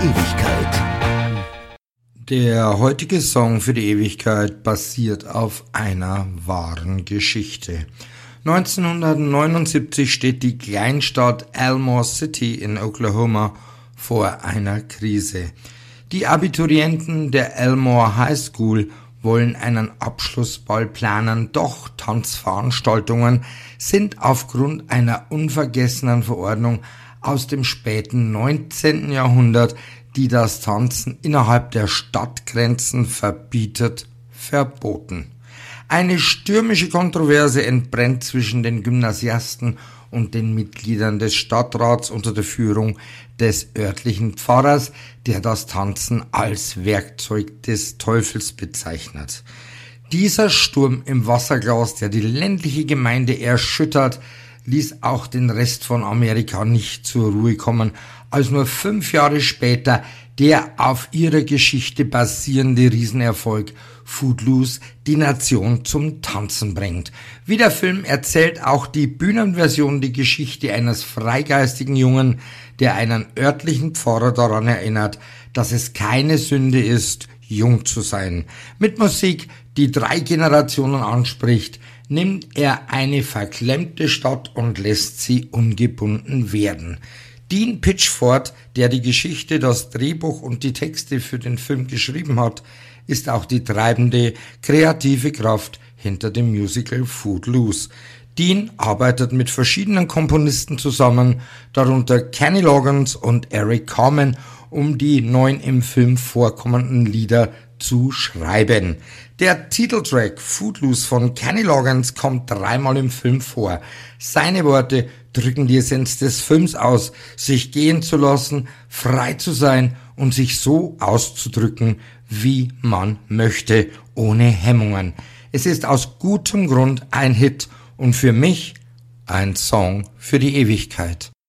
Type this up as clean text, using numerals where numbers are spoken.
Ewigkeit. Der heutige Song für die Ewigkeit basiert auf einer wahren Geschichte. 1979 steht die Kleinstadt Elmore City in Oklahoma vor einer Krise. Die Abiturienten der Elmore High School wollen einen Abschlussball planen, doch Tanzveranstaltungen sind aufgrund einer unvergessenen Verordnung aus dem späten 19. Jahrhundert, die das Tanzen innerhalb der Stadtgrenzen verbietet, verboten. Eine stürmische Kontroverse entbrennt zwischen den Gymnasiasten und den Mitgliedern des Stadtrats unter der Führung des örtlichen Pfarrers, der das Tanzen als Werkzeug des Teufels bezeichnet. Dieser Sturm im Wasserglas, der die ländliche Gemeinde erschüttert, ließ auch den Rest von Amerika nicht zur Ruhe kommen, als nur 5 Jahre später der auf ihrer Geschichte basierende Riesenerfolg Footloose die Nation zum Tanzen bringt. Wie der Film erzählt auch die Bühnenversion die Geschichte eines freigeistigen Jungen, der einen örtlichen Pfarrer daran erinnert, dass es keine Sünde ist, jung zu sein. Mit Musik, die 3 Generationen anspricht, nimmt er eine verklemmte Stadt und lässt sie ungebunden werden. Dean Pitchford, der die Geschichte, das Drehbuch und die Texte für den Film geschrieben hat, ist auch die treibende, kreative Kraft hinter dem Musical Footloose. Dean arbeitet mit verschiedenen Komponisten zusammen, darunter Kenny Loggins und Eric Carmen, um die 9 im Film vorkommenden Lieder zu schreiben. Der Titeltrack Footloose von Kenny Loggins kommt 3-mal im Film vor. Seine Worte drücken die Essenz des Films aus, sich gehen zu lassen, frei zu sein und sich so auszudrücken, wie man möchte, ohne Hemmungen. Es ist aus gutem Grund ein Hit und für mich ein Song für die Ewigkeit.